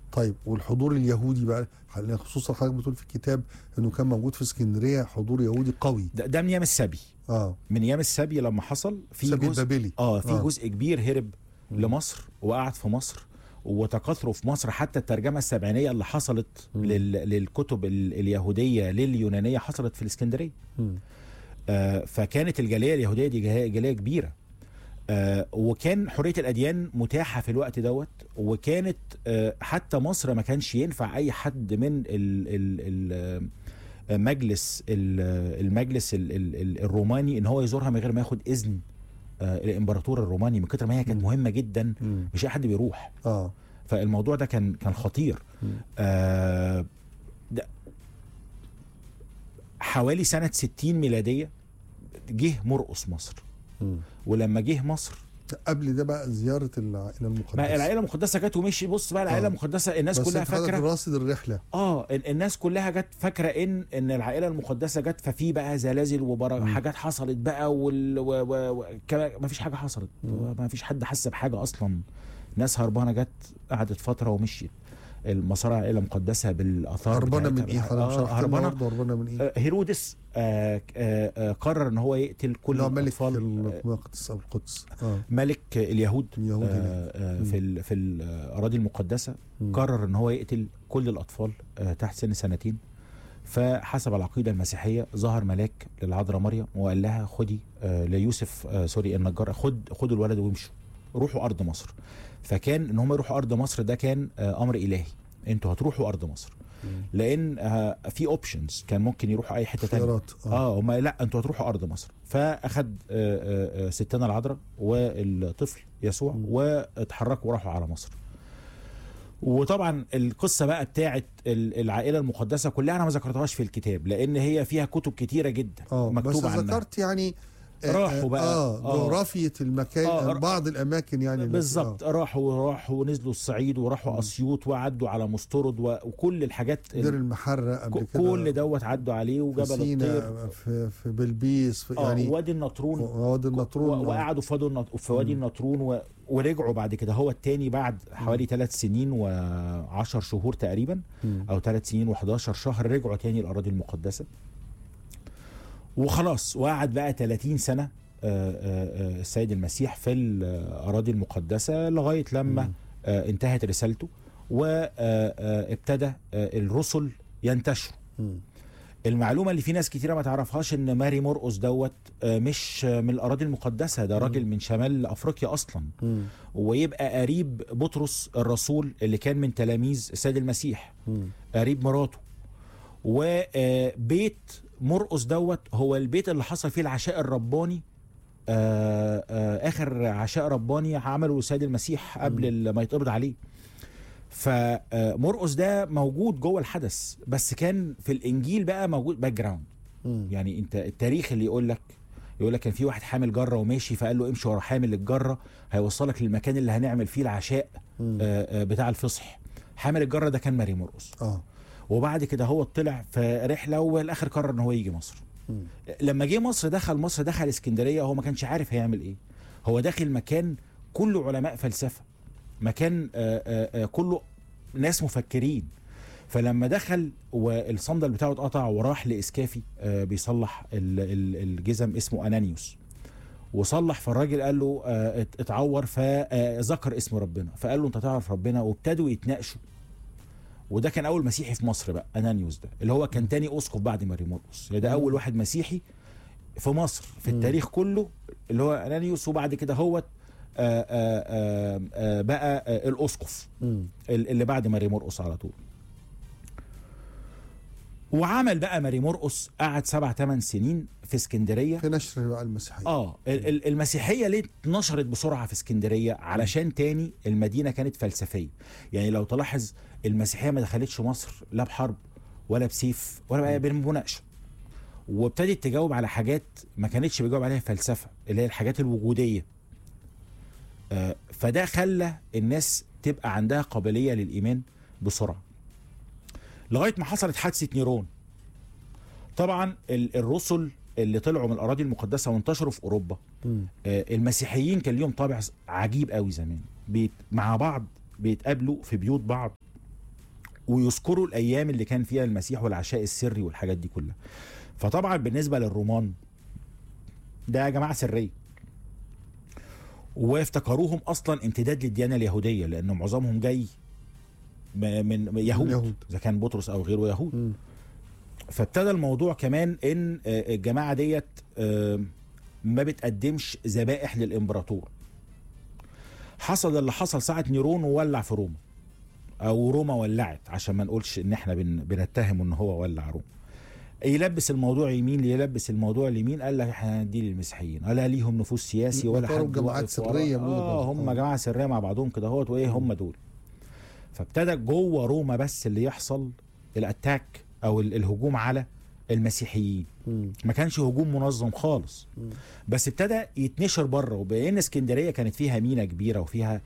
طيب والحضور اليهودي بقى، خصوصا حضرتك بتقول في الكتاب انه كان موجود في اسكندريه حضور يهودي قوي. ده من ايام السبي. من ايام السبي لما حصل في السبي جزء البابلي. في جزء كبير هرب لمصر وقعد في مصر، وتكاثروا في مصر. حتى الترجمه السبعينيه اللي حصلت للكتب اليهوديه لليونانيه حصلت في الاسكندريه. فكانت الجاليه اليهوديه دي جاليه كبيره. وكان حريه الاديان متاحه في الوقت دوت. وكانت حتى مصر ما كانش ينفع اي حد من المجلس الروماني ان هو يزورها من غير ما ياخد اذن الامبراطور الروماني، من كتر ما هي كانت مهمه جدا. مش اي حد بيروح. فالموضوع ده كان خطير. حوالي سنه 60 ميلاديه جه مرقس مصر. ولما جه مصر قبل ده بقى زياره العائله المقدسه. ما العائله المقدسه جت ومشي. بص بقى العائله المقدسه الناس كلها فاكره راصد الرحله. الناس كلها جت فاكره ان العائله المقدسه جت، ففي بقى زلازل حاجات حصلت بقى ما فيش حاجه حصلت. ما فيش حد حس بحاجه اصلا. ناس هربانه جت قعدت فتره ومشيت. المسار العائله المقدسه بالاثار هربانه من ايه؟ هربانه من ايه؟ هيرودس قرر ان هو يقتل كل الاطفال. القدس ملك اليهود في الاراضي المقدسه. قرر ان هو يقتل كل الاطفال تحت سن 2 سنين. فحسب العقيده المسيحيه ظهر ملاك للعذراء مريم وقال لها خدي ليوسف النجار، خدوا الولد وامشوا روحوا ارض مصر. فكان ان هم يروحوا ارض مصر ده كان امر الهي، انتوا هتروحوا ارض مصر. لان في اوبشنز، كان ممكن يروحوا اي حته ثانيه. هم لا، انتوا هتروحوا ارض مصر. فاخد ستنا العذراء والطفل يسوع واتحركوا وراحوا على مصر. وطبعا القصه بقى بتاعت العائله المقدسه كلها انا ما ذكرتهاش في الكتاب لان هي فيها كتب كتيره جدا مكتوب عنها. بس ذكرت يعني راحوا بقى جغرافية المكان، بعض الأماكن يعني بالظبط. راحوا ونزلوا الصعيد وراحوا أسيوط وعدوا على مسترد وكل الحاجات. دير المحرة قبل كده كل دوت عدوا عليه، وجبل الطير في بلبيس يعني وادي النطرون. وقعدوا في وادي النطرون ورجعوا بعد كده هو التاني بعد حوالي 3 سنين و10 شهور تقريبا أو 3 سنين و11 شهر رجعوا تاني الأراضي المقدسة. وخلاص وقعد بقى 30 سنة السيد المسيح في الأراضي المقدسة لغاية لما انتهت رسالته وابتدى الرسل ينتشروا. المعلومة اللي في ناس كتيرة ما تعرفهاش ان ماري مرقس دوت مش من الأراضي المقدسة، ده راجل من شمال أفريقيا أصلا. ويبقى قريب بطرس الرسول اللي كان من تلاميذ السيد المسيح، قريب مراته. وبيت مرقس دوت هو البيت اللي حصل فيه العشاء الرباني. آخر عشاء رباني عمله السيد المسيح قبل ما يتقبض عليه. فمرقس ده موجود جوه الحدث، بس كان في الإنجيل بقى موجود باك جراوند. يعني انت التاريخ اللي يقول لك كان في واحد حامل جرة وماشي، فقال له امشي ورا حامل الجرة هيوصلك للمكان اللي هنعمل فيه العشاء بتاع الفصح. حامل الجرة ده كان ماري مرقس. وبعد كده هو طلع في رحله والاخر قرر ان هو يجي مصر. لما جه مصر دخل اسكندريه، هو ما كانش عارف هيعمل ايه. هو داخل مكان كله علماء فلسفه، مكان كله ناس مفكرين. فلما دخل والصندل بتاعه اتقطع وراح لاسكافي بيصلح الجزم اسمه انانيوس، وصلح. فالراجل قال له اتعور، فذكر اسم ربنا، فقال له انت تعرف ربنا. وابتدوا يتناقشوا. وده كان اول مسيحي في مصر بقى، انانيوس ده اللي هو كان تاني اسقف بعد ماري مرقس. ده اول واحد مسيحي في مصر في التاريخ كله اللي هو انانيوس. وبعد كده هو بقى الاسقف اللي بعد ماري مرقس على طول. وعمل بقى ماري مرقس قعد 7-8 سنين في اسكندريه في نشر بقى المسيحيه. المسيحيه ليه اتنشرت بسرعه في اسكندريه؟ علشان تاني المدينه كانت فلسفيه. يعني لو تلاحظ المسيحيه ما دخلتش مصر لا بحرب ولا بسيف ولا بمناقشه، وابتدت تجاوب على حاجات ما كانتش بيجاوب عليها فلسفه، اللي هي الحاجات الوجوديه. فده خلى الناس تبقى عندها قابليه للايمان بسرعه، لغايه ما حصلت حادثه نيرون. طبعا الرسل اللي طلعوا من الاراضي المقدسه وانتشروا في اوروبا، المسيحيين كان ليهم طابع عجيب قوي زمان. مع بعض بيتقابلوا في بيوت بعض ويذكروا الايام اللي كان فيها المسيح والعشاء السري والحاجات دي كلها. فطبعا بالنسبه للرومان ده يا جماعه سريه، وافتكروهم اصلا امتداد للديانه اليهوديه، لان معظمهم جاي من يهود، اذا كان بطرس او غيره يهود. فابتدى الموضوع كمان ان الجماعه ديت ما بتقدمش ذبائح للامبراطور. حصل اللي حصل ساعه نيرون وولع في روما، او روما ولعت، عشان ما نقولش ان احنا بنتهمه ان هو ولع روما. يلبس الموضوع يمين، يلبس الموضوع اليمين، قال لك احنا هندي للمسيحيين، لا ليهم نفوذ سياسي ولا حاجه، جماعات سريه هم جماعه سريه مع بعضهم كده اهوت، وايه هم دول. فابتدى جوه روما بس اللي يحصل الاتاك او الهجوم على المسيحيين. ما كانش هجوم منظم خالص، بس ابتدى يتنشر بره. وبين اسكندريه كانت فيها مينا كبيره وفيها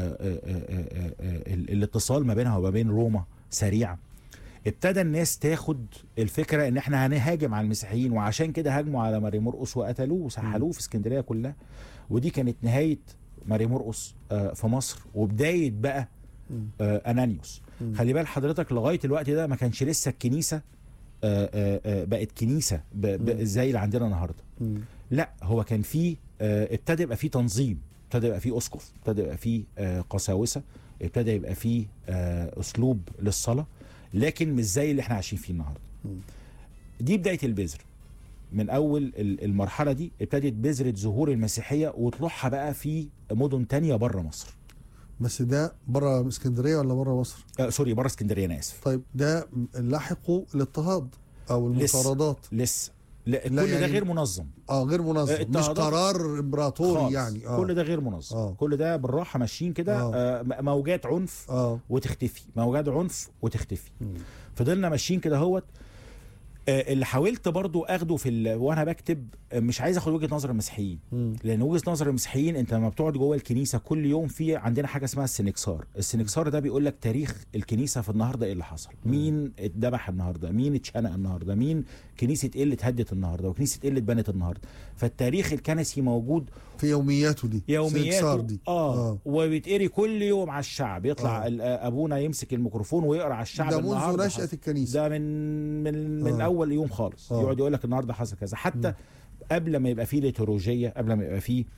الاتصال ما بينها وما بين روما سريع. ابتدى الناس تاخد الفكره ان احنا هنهاجم على المسيحيين، وعشان كده هاجموا على ماري مرقس وقتلوه وسحلوه في اسكندريه كلها. ودي كانت نهايه ماري مرقس في مصر، وبدايه بقى انانيوس. خلي بال حضرتك لغايه الوقت ده ما كانش لسه الكنيسه بقت كنيسه زي اللي عندنا النهارده. لا، هو كان في ابتدى يبقى في تنظيم، ابتدى يبقى في اسقف، ابتدى يبقى في قساوسه، ابتدى يبقى في اسلوب للصلاه، لكن مش زي اللي احنا عايشين فيه النهارده. دي بدايه البذر. من اول المرحله دي ابتدت بذره ظهور المسيحيه وطلوعها بقى في مدن تانية بره مصر. بس ده بره اسكندريه ولا بره مصر؟ سوري، بره اسكندريه، انا اسف. طيب ده لحقوا الاضطهاد او المطاردات؟ لسه لا، كل يعني ده غير منظم. غير منظم، مش قرار امبراطوري يعني. كل ده غير منظم. كل ده بالراحه ماشيين كده. موجات عنف وتختفي، موجات عنف وتختفي. فضلنا ماشيين كده اهوت. اللي حاولت برضو اخده وانا بكتب، مش عايز اخد وجهه نظر المسيحيين، لان وجهه نظر المسيحيين انت لما بتقعد جوه الكنيسه كل يوم، في عندنا حاجه اسمها السنكسار. السنكسار ده بيقول لك تاريخ الكنيسه في النهارده، ايه اللي حصل، مين اتذبح النهارده، مين اتشنق النهارده، مين كنيسه ايه اللي اتهدت النهارده، وكنيسه ايه اللي اتبنت النهارده. فالتاريخ الكنسي موجود في يومياته دي، يومياته دي. وبيتقري كل يوم على الشعب. يطلع ابونا يمسك الميكروفون ويقرا على الشعب. ده منذ نشأة الكنيسه، ده من اول يوم خالص. يقعد يقول لك النهارده حصل كذا. حتى قبل ما يبقى فيه ليتورجيه، قبل ما يبقى فيه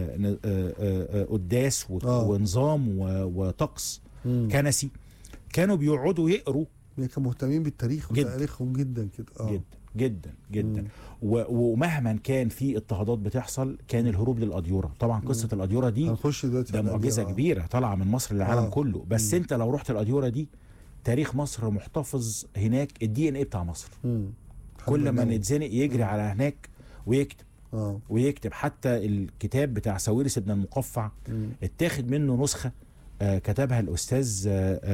قداس ونظام وطقس كنسي، كانوا بيقعدوا يقروا. كانوا مهتمين بالتاريخ وتاريخهم جدا كده. جدا جدا جدا. ومهما كان في اضطهادات بتحصل، كان الهروب للأديرة. طبعا قصة الأديرة دي ده معجزة كبيرة طالعة من مصر للعالم كله. بس انت لو رحت الأديرة دي، تاريخ مصر محتفظ هناك، الدي ان ايه بتاع مصر. كل ما نتزنق يجري على هناك ويكتب. ويكتب حتى الكتاب بتاع ساويرس ابن المقفع اتاخد منه نسخة كتبها الأستاذ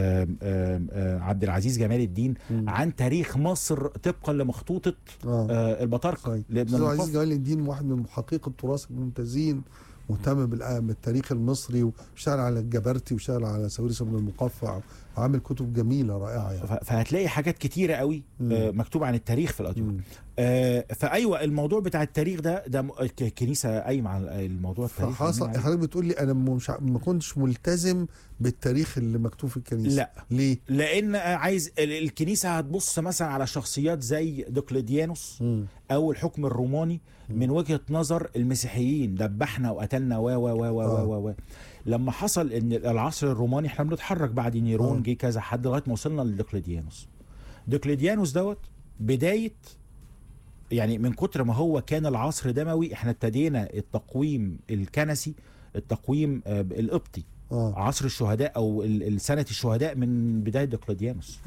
عبد العزيز جمال الدين عن تاريخ مصر طبقا لمخطوطة البطاركة لابن المقفع. عبد العزيز جمال الدين واحد من محقق التراث الممتازين، مهتم بالتاريخ المصري، واشتغل على الجبرتي واشتغل على ساويرس ابن المقفع، وعامل كتب جميله رائعه يعني. فهتلاقي حاجات كتيره قوي مكتوب عن التاريخ في الأديرة. فايوه الموضوع بتاع التاريخ ده الكنيسه قايمه على الموضوع التاريخي. حضرتك بتقول لي انا ما كنتش ملتزم بالتاريخ اللي مكتوب في الكنيسه. لا. ليه؟ لان عايز الكنيسه هتبص مثلا على شخصيات زي دقلديانوس او الحكم الروماني من وجهه نظر المسيحيين، دبحنا وقتلنا و لما حصل ان العصر الروماني احنا بنتحرك بعد نيرون، جه كذا حد لغايه ما وصلنا لدقلديانوس. دقلديانوس دوت بدايه، يعني من كتر ما هو كان العصر دموي، احنا ابتدينا التقويم الكنسي، التقويم القبطي، عصر الشهداء او سنة الشهداء من بداية دقلديانوس.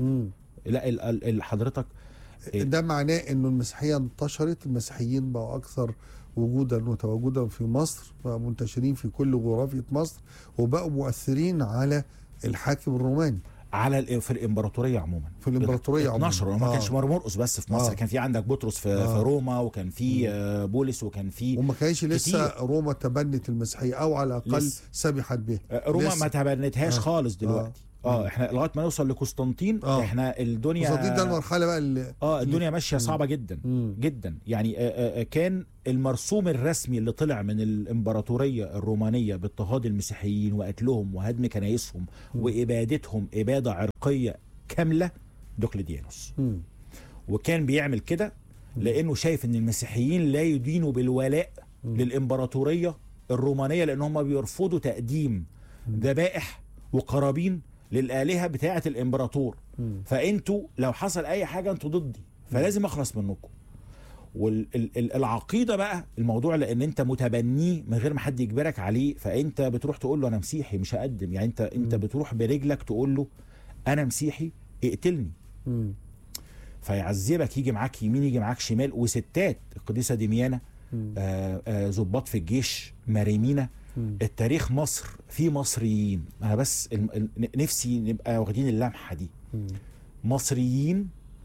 لا حضرتك ده معناه انه المسيحية انتشرت، المسيحيين بقوا اكثر وجودا وتواجدا في مصر، بقوا منتشرين في كل جغرافية مصر، وبقوا مؤثرين على الحاكم الروماني، في الامبراطوريه عموما. في الامبراطوريه عموما 12. ما كانش مرقس بس في مصر. كان في عندك بطرس في روما، وكان في بولس، وكان في، وما كانش لسه روما تبنت المسيحيه، او على الاقل سبحت به. روما ما تبنتهاش خالص دلوقتي. احنا لغايه ما نوصل لقسطنطين احنا الدنيا قسطنطين ده المرحله بقى اللي الدنيا ماشيه صعبه جدا جدا. يعني كان المرسوم الرسمي اللي طلع من الامبراطوريه الرومانيه باضطهاد المسيحيين وقتلهم وهدم كنايسهم وابادتهم اباده عرقيه كامله دقلديانوس. مم. وكان بيعمل كده لانه شايف ان المسيحيين لا يدينوا بالولاء للامبراطوريه الرومانيه، لان هم بيرفضوا تقديم ذبائح وقرابين للالهه بتاعه الامبراطور. فانتوا لو حصل اي حاجه انتوا ضدي، فلازم اخلص منكم. والعقيده بقى الموضوع، لان انت متبنيه من غير ما حد يجبرك عليه، فانت بتروح تقول له انا مسيحي مش هقدم. يعني انت بتروح برجلك تقول له انا مسيحي اقتلني. فيعذبك، يجي معاك يمين يجي معاك شمال. وستات القديسه ديميانا، ضباط في الجيش، مريمينا. التاريخ مصر فيه مصريين، انا بس نفسي نبقى واخدين اللمحه دي. مصريين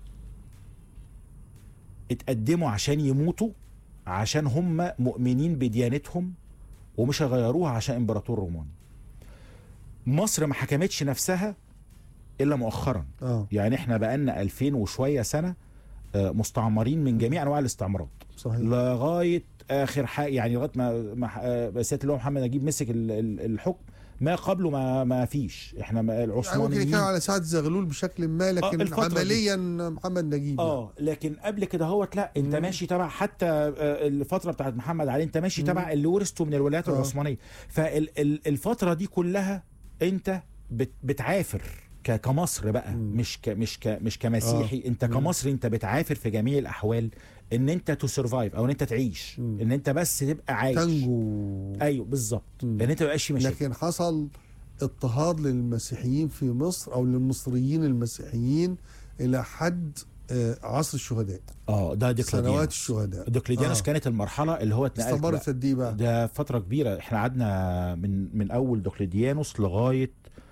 اتقدموا عشان يموتوا، عشان هم مؤمنين بديانتهم ومش هيغيروها عشان امبراطور روماني. مصر ما حكمتش نفسها الا مؤخرا. يعني احنا بقالنا 2000 وشويه سنه مستعمرين من جميع انواع الاستعمارات. صحيح. لغايه اخر حاجه، يعني لغايه ما سياده اللواء محمد نجيب مسك الحكم، ما قبله ما فيش. احنا العثمانيين يعني ممكن كانوا على سعد زغلول بشكل ما، لكن عمليا محمد نجيب. لكن قبل كده هوت لا، انت ماشي تبع حتى الفتره بتاعت محمد علي، انت ماشي تبع اللي ورثته من الولايات العثمانيه. فالفتره دي كلها انت بتعافر كمصر بقى، مش كمسيحي. انت كمصري انت بتعافر في جميع الاحوال ان انت تسرفايف، او ان انت تعيش، ان انت بس تبقى عايش، تنجو. ايوه بالظبط، ان انت ما يبقاش مشاكل. لكن حصل اضطهاد للمسيحيين في مصر او للمصريين المسيحيين الى حد عصر الشهداء. ده دقلديانوس، سنوات الشهداء. دقلديانوس كانت المرحله اللي هو اتنقل. استمرت قد ايه بقى؟ ده فتره كبيره. احنا قعدنا من اول دقلديانوس لغايه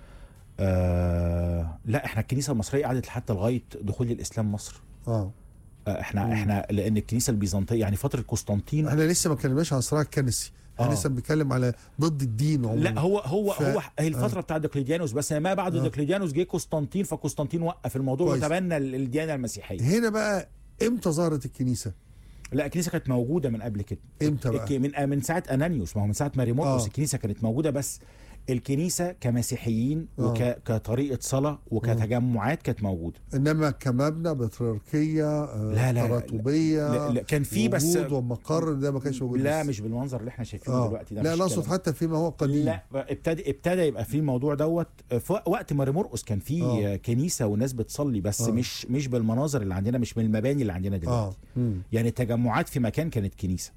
لا، احنا الكنيسه المصريه قعدت حتى لغايه دخول الاسلام مصر. احنا لان الكنيسه البيزنطيه يعني فتره قسطنطين. احنا لسه ما اتكلمناش عن الصراع الكنسي، احنا لسه بنتكلم على ضد الدين عموما. لا، هو هي الفتره بتاعت دقلديانوس بس. ما بعد دقلديانوس جه قسطنطين، فقسطنطين وقف الموضوع وتبنى الديانه المسيحيه. هنا بقى امتى ظهرت الكنيسه؟ لا، الكنيسه كانت موجوده من قبل كده. امتى بقى؟ من ساعه انانيوس، ما هو من ساعه ماريمورقس الكنيسه كانت موجوده. بس الكنيسه كمسيحيين وكطريقه صلاه وكتجمعات كانت موجوده، انما كمبنى بطريركيه تراتبيه لا كان في بس ومقر ده ما كانش موجود. لا مش بالمنظر اللي احنا شايفينه دلوقتي ده. لا نقصد حتى فيما هو قديم. لا، ابتدى يبقى في الموضوع دوت في وقت ماريمورقس. كان في كنيسه وناس بتصلي، بس مش بالمناظر اللي عندنا، مش من المباني اللي عندنا دلوقتي. يعني التجمعات في مكان كانت كنيسه.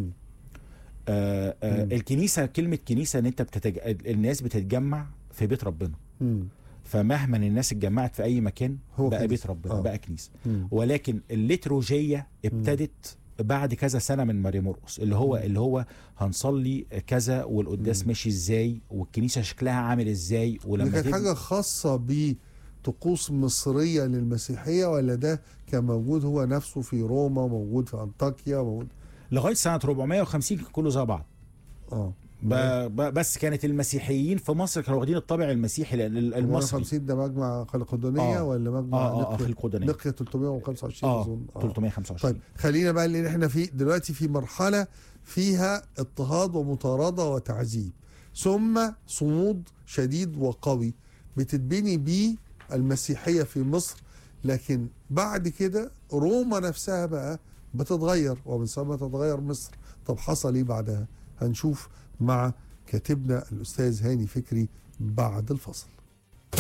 الكنيسه، كلمه كنيسه ان انت الناس بتتجمع في بيت ربنا. فمهما الناس اتجمعت في اي مكان بقى بيت ربنا، بقى كنيسه. ولكن الليتروجيه ابتدت بعد كذا سنه من ماريمورقس، اللي هو هنصلي كذا، والقداس ماشي ازاي، والكنيسه شكلها عامل ازاي. ولما كانت حاجه خاصه بطقوس مصريه للمسيحيه، ولا ده كان موجود هو نفسه في روما، موجود في انطاكيا، موجود لغايه سنه 450 كله زي بعض؟ بس كانت المسيحيين في مصر كانوا واخدين الطابع المسيحي، لان المصري 450 ده مجمع خلقدونيه ولا مجمع خلقدونيه؟ نقيه 325 اظن. 325. طيب خلينا بقى اللي احنا فيه دلوقتي في مرحله فيها اضطهاد ومطارده وتعذيب، ثم صمود شديد وقوي بتتبني بيه المسيحيه في مصر. لكن بعد كده روما نفسها بقى بتتغير، ومن ثم تتغير مصر. طب حصل ايه بعدها؟ هنشوف مع كاتبنا الأستاذ هاني فكري بعد الفصل.